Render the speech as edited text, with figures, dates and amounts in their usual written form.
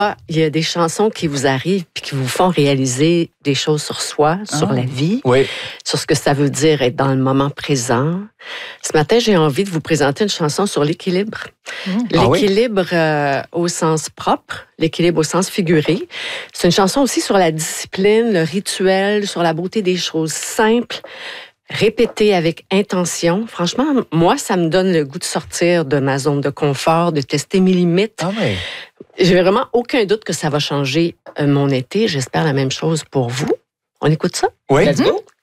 il y a des chansons qui vous arrivent puis qui vous font réaliser des choses sur soi, sur la vie, sur ce que ça veut dire être dans le moment présent. Ce matin, j'ai envie de vous présenter une chanson sur l'équilibre. L'équilibre au sens propre, l'équilibre au sens figuré. C'est une chanson aussi sur la discipline, le rituel, sur la beauté des choses simples, répétées avec intention. Franchement, moi, ça me donne le goût de sortir de ma zone de confort, de tester mes limites. J'ai vraiment aucun doute que ça va changer mon été. J'espère la même chose pour vous. On écoute ça? Oui. Let's go.